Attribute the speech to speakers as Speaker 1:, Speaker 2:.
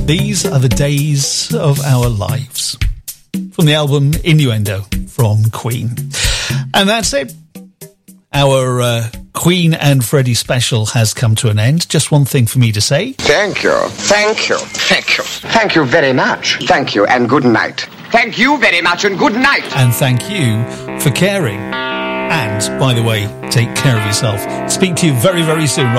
Speaker 1: These are the days of our lives. From the album Innuendo from Queen. And that's it. Our Queen and Freddie special has come to an end. Just one thing for me to say.
Speaker 2: Thank you. Thank you. Thank you. Thank you very much. Thank you and good night. Thank you very much and good night.
Speaker 1: And thank you for caring. And, by the way, take care of yourself. Speak to you very, very soon.